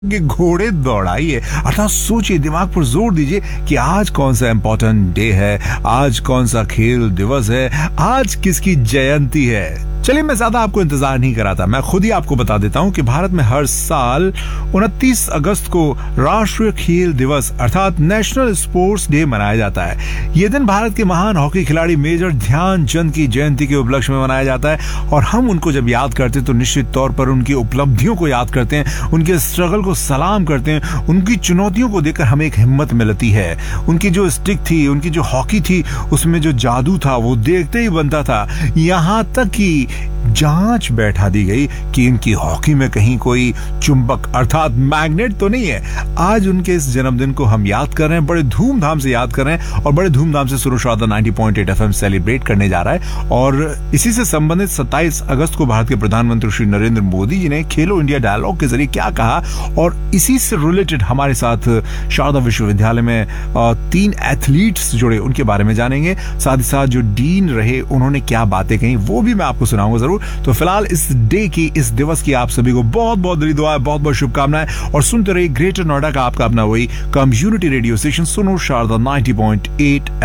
कि घोड़े दौड़ाइए, अर्थात सोचिए, दिमाग पर जोर दीजिए कि आज कौन सा इंपॉर्टेंट डे है, आज कौन सा खेल दिवस है, आज किसकी जयंती है। चलिए, मैं ज्यादा आपको इंतजार नहीं कराता, मैं खुद ही आपको बता देता हूं कि भारत में हर साल 29 अगस्त को राष्ट्रीय खेल दिवस अर्थात नेशनल स्पोर्ट्स डे मनाया जाता है। यह दिन भारत के महान हॉकी खिलाड़ी मेजर ध्यानचंद की जयंती के उपलक्ष्य में मनाया जाता है और हम उनको जब याद करते हैं तो निश्चित तौर पर उनकी उपलब्धियों को याद करते हैं, उनके स्ट्रगल को सलाम करते हैं, उनकी चुनौतियों को देखकर हमें एक हिम्मत मिलती है। उनकी जो स्टिक थी, उनकी जो हॉकी थी, उसमें जो जादू था वो देखते ही बनता था। यहां तक कि जांच बैठा दी गई कि इनकी हॉकी में कहीं कोई चुंबक अर्थात मैग्नेट तो नहीं है। आज उनके इस जन्मदिन को हम याद कर रहे हैं, बड़े धूमधाम से याद कर रहे हैं और बड़े धूमधाम से सुनो शारदा 90.8 FM सेलिब्रेट करने जा रहा है। और इसी से संबंधित 27 अगस्त को भारत के प्रधानमंत्री श्री नरेंद्र मोदी जी ने खेलो इंडिया डायलॉग के जरिए क्या कहा, और इसी से रिलेटेड हमारे साथ शारदा विश्वविद्यालय में 3 एथलीट्स जुड़े, उनके बारे में जानेंगे। साथ ही साथ जो डीन रहे उन्होंने क्या बातें कही वो भी मैं आपको सुनाऊंगा जरूर। तो फिलहाल इस डे की, इस दिवस की आप सभी को बहुत बहुत दिली दुआएं, बहुत बहुत शुभकामनाएं और सुनते रहिए ग्रेटर नोएडा का आपका अपना वही कम्युनिटी रेडियो स्टेशन सुनो शारदा 90.8